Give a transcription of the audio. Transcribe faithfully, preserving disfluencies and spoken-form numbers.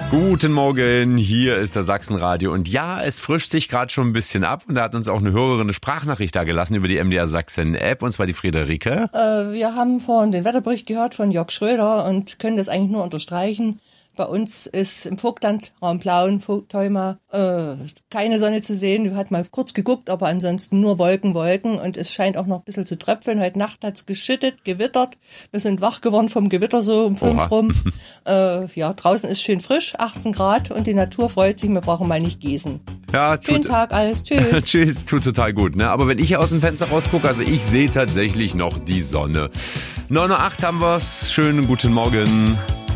Guten Morgen, hier ist das Sachsenradio und ja, es frischt sich gerade schon ein bisschen ab und da hat uns auch eine Hörerin eine Sprachnachricht da gelassen über die M D R Sachsen App und zwar die Friederike. Äh, wir haben vorhin den Wetterbericht gehört von Jörg Schröder und können das eigentlich nur unterstreichen. Bei uns ist im Vogtland, Raum Plauen, Vogtheuma, äh, keine Sonne zu sehen. Wir hatten mal kurz geguckt, aber ansonsten nur Wolken, Wolken. Und es scheint auch noch ein bisschen zu tröpfeln. Heute Nacht hat's geschüttet, gewittert. Wir sind wach geworden vom Gewitter so um fünf Oha. rum. Äh, ja, draußen ist schön frisch, achtzehn Grad. Und die Natur freut sich, wir brauchen mal nicht gießen. Ja, Schönen Tag alles, tschüss. Tschüss, tut total gut, ne? Aber wenn ich hier aus dem Fenster rausgucke, also ich sehe tatsächlich noch die Sonne. neun Uhr acht haben wir's. Schönen guten Morgen.